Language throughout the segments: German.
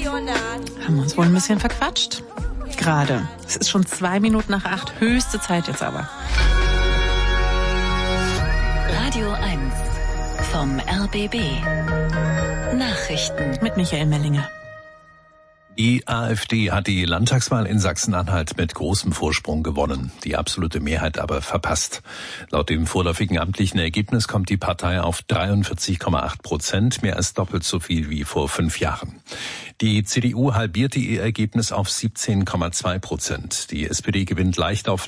Haben wir uns wohl ein bisschen verquatscht? Gerade. Es ist schon 2 Minuten nach 8. Höchste Zeit jetzt aber. Radio 1 vom RBB. Nachrichten Mit Michael Mellinger. Die AfD hat die Landtagswahl in Sachsen-Anhalt mit großem Vorsprung gewonnen, die absolute Mehrheit aber verpasst. Laut dem vorläufigen amtlichen Ergebnis kommt die Partei auf 43,8%, mehr als doppelt so viel wie vor 5 Jahren. Die CDU halbierte ihr Ergebnis auf 17,2%. Die SPD gewinnt leicht auf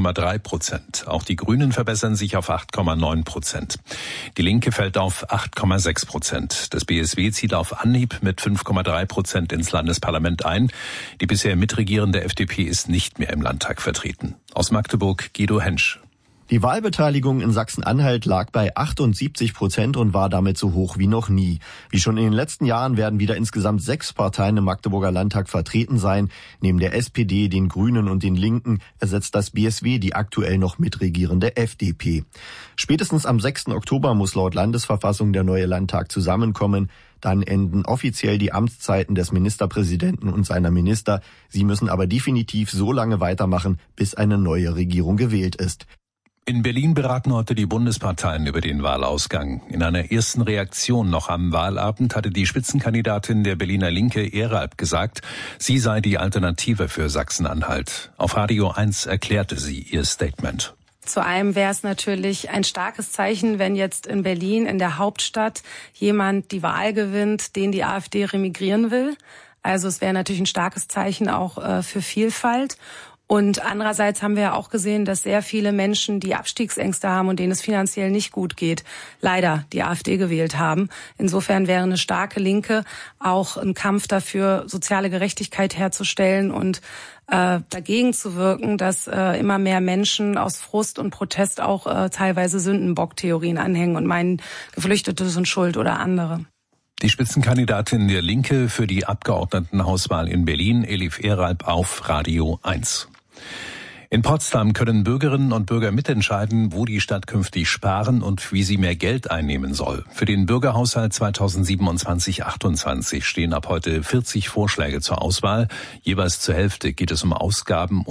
9,3%. Auch die Grünen verbessern sich auf 8,9%. Die Linke fällt auf 8,6%. Das BSW zieht auf Anhieb mit 5,3% ins Landesparlament ein. Die bisher mitregierende FDP ist nicht mehr im Landtag vertreten. Aus Magdeburg Guido Hensch. Die Wahlbeteiligung in Sachsen-Anhalt lag bei 78% und war damit so hoch wie noch nie. Wie schon in den letzten Jahren werden wieder insgesamt 6 Parteien im Magdeburger Landtag vertreten sein. Neben der SPD, den Grünen und den Linken ersetzt das BSW die aktuell noch mitregierende FDP. Spätestens am 6. Oktober muss laut Landesverfassung der neue Landtag zusammenkommen. Dann enden offiziell die Amtszeiten des Ministerpräsidenten und seiner Minister. Sie müssen aber definitiv so lange weitermachen, bis eine neue Regierung gewählt ist. In Berlin beraten heute die Bundesparteien über den Wahlausgang. In einer ersten Reaktion noch am Wahlabend hatte die Spitzenkandidatin der Berliner Linke, Eralp, gesagt, sie sei die Alternative für Sachsen-Anhalt. Auf Radio 1 erklärte sie ihr Statement. Zu einem wäre es natürlich ein starkes Zeichen, wenn jetzt in Berlin, in der Hauptstadt, jemand die Wahl gewinnt, den die AfD remigrieren will. Also es wäre natürlich ein starkes Zeichen auch für Vielfalt. Und andererseits haben wir ja auch gesehen, dass sehr viele Menschen, die Abstiegsängste haben und denen es finanziell nicht gut geht, leider die AfD gewählt haben. Insofern wäre eine starke Linke auch ein Kampf dafür, soziale Gerechtigkeit herzustellen und dagegen zu wirken, dass immer mehr Menschen aus Frust und Protest auch teilweise Sündenbock-Theorien anhängen und meinen, Geflüchtete sind schuld oder andere. Die Spitzenkandidatin der Linke für die Abgeordnetenhauswahl in Berlin, Elif Eralp, auf Radio 1. In Potsdam können Bürgerinnen und Bürger mitentscheiden, wo die Stadt künftig sparen und wie sie mehr Geld einnehmen soll. Für den Bürgerhaushalt 2027/28 stehen ab heute 40 Vorschläge zur Auswahl. Jeweils zur Hälfte geht es um Ausgaben